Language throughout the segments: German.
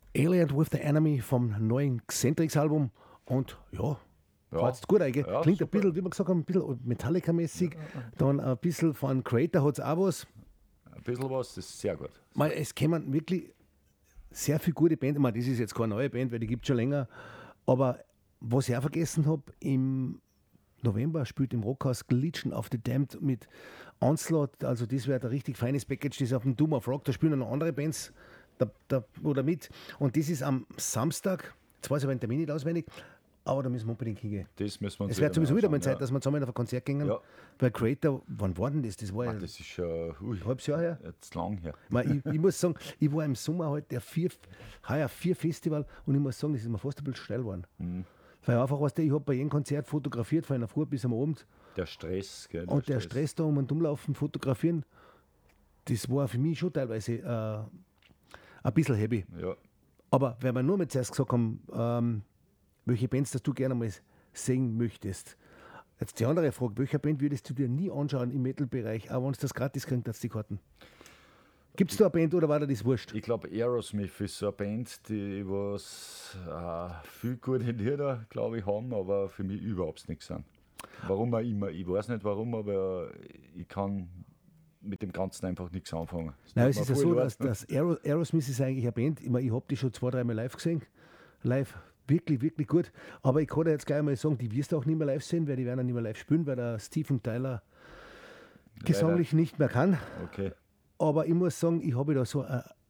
Alien with the Enemy vom neuen Xentrix-Album. Und ja, hat es gut eigentlich. Ja, Klingt super. ein bisschen, wie wir gesagt haben, ein bisschen Metallica-mäßig. Dann ein bisschen von Creator hat es auch was. Ein bisschen was, das ist sehr gut. Es kämen wirklich sehr viele gute Bands. Das ist jetzt keine neue Band, weil die gibt es schon länger. Aber was ich auch vergessen habe, im November spielt im Rockhaus Legion of the Damned mit Onslaught. Also das wäre ein richtig feines Package. Das ist auf dem Doom of Rock. Da spielen noch andere Bands oder mit. Und das ist am Samstag. Jetzt weiß ich aber den Termin nicht auswendig. Aber da müssen wir unbedingt hingehen. Das müssen wir uns Es wird sowieso wieder mal anschauen, Zeit, dass wir zusammen auf ein Konzert gehen. Ja. Weil Creator, wann war denn das? Das war ja Das ist schon ein halbes Jahr her. jetzt lang her. Ich muss sagen, ich war im Sommer halt heuer 4 Festival und ich muss sagen, das ist mir fast ein bisschen steil geworden. Weil einfach, weißt du, ich habe bei jedem Konzert fotografiert, von einer Früh bis am Abend. Der Stress, gell? Und der Stress da um und umlaufen, fotografieren, das war für mich schon teilweise ein bisschen heavy. Ja. Aber wenn wir nur mit zuerst gesagt haben, welche Bands das du gerne mal sehen möchtest. Jetzt die andere Frage, welche Band würdest du dir nie anschauen im Metal-Bereich, auch wenn es das gratis kriegt, dass die Karten? Gibt es da eine Band oder war dir das wurscht? Ich glaube, Aerosmith ist so eine Band, die was viel gute Lieder, glaube ich, haben, aber für mich überhaupt nichts sind. Warum auch immer. Ich weiß nicht warum, aber ich kann mit dem Ganzen einfach nichts anfangen. Nein, es ist ja so, dass Aerosmith ist eigentlich eine Band, ich habe die schon 2-3 Mal live gesehen. Live, wirklich, wirklich gut. Aber ich kann dir jetzt gleich mal sagen, die wirst du auch nicht mehr live sehen, weil die werden auch nicht mehr live spielen, weil der Steven Tyler gesanglich nicht mehr kann. Okay. Aber ich muss sagen, ich habe da so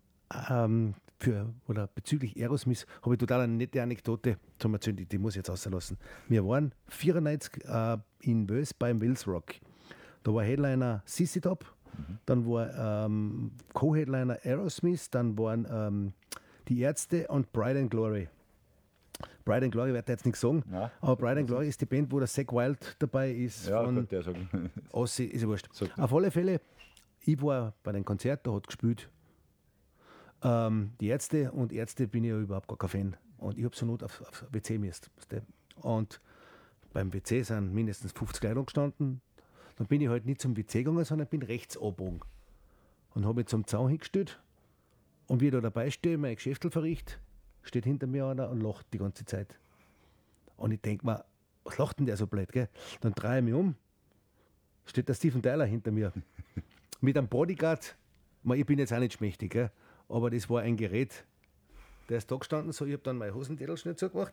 bezüglich Aerosmith habe ich total eine nette Anekdote zum Erzählen, die muss ich jetzt auslassen. Wir waren 94 in Wels beim Wills Rock. Da war Headliner CC Top, dann war Co-Headliner Aerosmith, dann waren die Ärzte und Pride and Glory. Pride and Glory wird jetzt nichts sagen, Nein. aber Pride and Glory ist die Band, wo der Zack Wild dabei ist. Ja, von könnte der sagen. Ossi, ist ja wurscht. Sagt Auf alle Fälle, ich war bei dem Konzert, da hat gespielt die Ärzte, und Ärzte bin ich ja überhaupt gar kein Fan. Und ich habe so Not auf WC müsst. Und beim WC sind mindestens 50 Leute gestanden. Dann bin ich halt nicht zum WC gegangen, sondern bin rechts abgebogen. Und habe mich zum Zaun hingestellt. Und wie ich da dabei stehe, mein Geschäftel verrichte, steht hinter mir einer und lacht die ganze Zeit. Und ich denke mir, was lacht denn der so blöd, gell? Dann drehe ich mich um, steht der Steven Tyler hinter mir. Mit einem Bodyguard. Ich bin jetzt auch nicht schmächtig, gell? Aber das war ein Gerät. Der ist da gestanden, so, ich habe dann meine Hosendädel schnell zugemacht.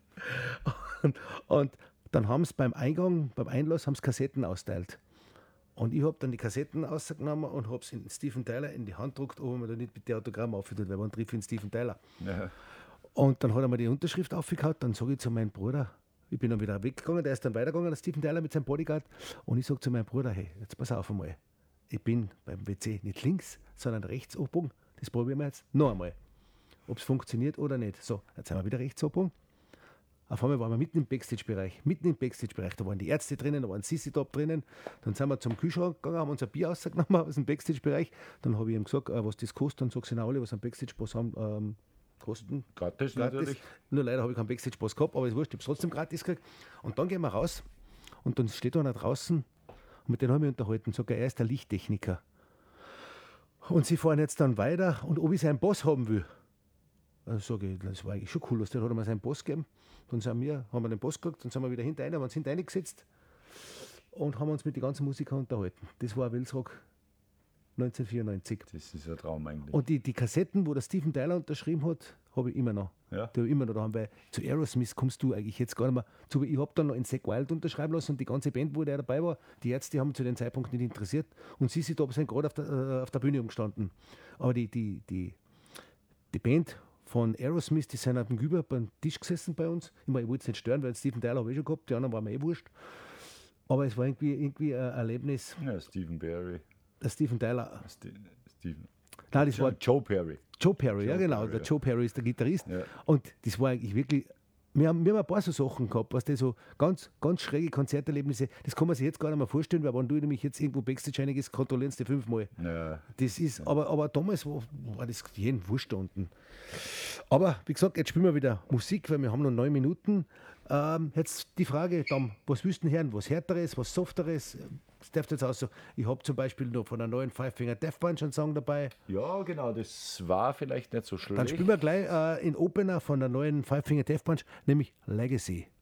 Und dann haben sie beim Einlass haben sie Kassetten austeilt. Und ich habe dann die Kassetten rausgenommen und habe sie in Steven Tyler in die Hand gedruckt, ob er mir da nicht bitte Autogramm aufgeführt, weil man trifft in Steven Tyler. Ja. Und dann hat er mir die Unterschrift aufgehauen, dann sage ich zu meinem Bruder, ich bin dann wieder weggegangen, der ist dann weitergegangen, der Steven Tyler mit seinem Bodyguard, und ich sage zu meinem Bruder, hey, jetzt pass auf einmal, ich bin beim WC nicht links, sondern rechts abgebogen, das probieren wir jetzt noch einmal, ob es funktioniert oder nicht. So, jetzt sind wir wieder rechts abgebogen. Auf einmal waren wir mitten im Backstage-Bereich, da waren die Ärzte drinnen, da waren CC Top drinnen, dann sind wir zum Kühlschrank gegangen, haben uns ein Bier rausgenommen aus dem Backstage-Bereich, dann habe ich ihm gesagt, was das kostet, dann sagt sie alle, was am Backstage-Pass haben, kosten. Gratis natürlich. Nur leider habe ich keinen Backstage-Pass gehabt, aber es wurscht, ich habe es trotzdem gratis gekriegt. Und dann gehen wir raus und dann steht einer draußen und mit dem habe ich mich unterhalten, sagt er ist der Lichttechniker. Und sie fahren jetzt dann weiter und ob ich seinen Boss haben will. Dann sage ich, das war eigentlich schon cool, dann hat er mir seinen Boss gegeben. Dann haben wir den Boss gekriegt, dann sind wir wieder hinter haben uns hinter gesetzt und haben uns mit den ganzen Musikern unterhalten. Das war Wilsrock 1994. Das ist ein Traum eigentlich. Und die Kassetten, wo der Steven Tyler unterschrieben hat, habe ich immer noch. Ja. Die habe ich immer noch daheim, weil zu Aerosmith kommst du eigentlich jetzt gar nicht mehr. Ich habe dann noch in Zack Wild unterschreiben lassen und die ganze Band, wo der dabei war, die Ärzte haben zu dem Zeitpunkt nicht interessiert und sie sind gerade auf der Bühne umgestanden. Aber die Band von Aerosmith, die sind auf dem Güber beim Tisch gesessen bei uns. Ich wollte es nicht stören, weil Steven Tyler habe ich schon gehabt, die anderen waren mir wurscht. Aber es war irgendwie ein Erlebnis. Ja, Stephen Barry. Der Steven Tyler. Steven. Nein, das war Joe Perry. Joe Perry, ja genau. Perry, Der ja. Joe Perry ist der Gitarrist. Ja. Und das war eigentlich wirklich. Wir haben ein paar so Sachen gehabt, was so ganz, ganz schräge Konzerterlebnisse. Das kann man sich jetzt gar nicht mehr vorstellen, weil wenn du nämlich jetzt irgendwo Backstage reingehst, kontrollieren sie 5-mal. Ja. Das ist, aber damals war das jeden wurscht da unten. Aber wie gesagt, jetzt spielen wir wieder Musik, weil wir haben noch 9 Minuten. Jetzt die Frage, Tom, was willst du denn hören? Was Härteres, was Softeres? das darf jetzt auch so. Ich habe zum Beispiel noch von der neuen Five Finger Death Punch einen Song dabei. Ja, genau, das war vielleicht nicht so schlecht. Dann spielen wir gleich in Opener von der neuen Five Finger Death Punch, nämlich Legacy.